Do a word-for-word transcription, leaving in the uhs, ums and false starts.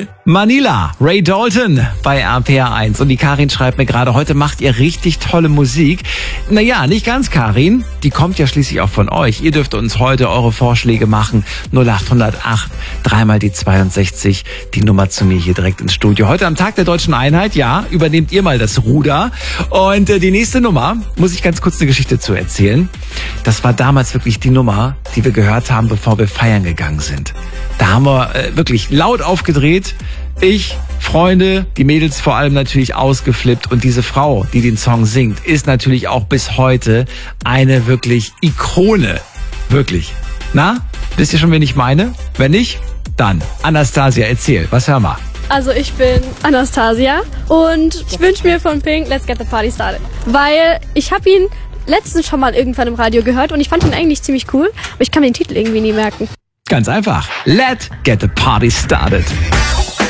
Manila, Ray Dalton bei R P R eins. Und die Karin schreibt mir gerade, heute macht ihr richtig tolle Musik. Naja, nicht ganz, Karin. Die kommt ja schließlich auch von euch. Ihr dürft uns heute eure Vorschläge machen. null acht null acht, dreimal die zweiundsechzig, die Nummer zu mir hier direkt ins Studio. Heute am Tag der Deutschen Einheit, ja, übernehmt ihr mal das Ruder. Und äh, die nächste Nummer, muss ich ganz kurz eine Geschichte zu erzählen. Das war damals wirklich die Nummer, die wir gehört haben, bevor wir feiern gegangen sind. Da haben wir äh, wirklich laut aufgedreht. Ich, Freunde, die Mädels vor allem natürlich ausgeflippt. Und diese Frau, die den Song singt, ist natürlich auch bis heute eine wirklich Ikone. Wirklich. Na, wisst ihr schon, wen ich meine? Wenn nicht, dann Anastasia, erzähl. Was hör mal? Also ich bin Anastasia und ich wünsche mir von Pink Let's Get the Party Started. Weil ich habe ihn letztens schon mal irgendwann im Radio gehört und ich fand ihn eigentlich ziemlich cool, aber ich kann mir den Titel irgendwie nie merken. Ganz einfach. Let's Get the Party Started.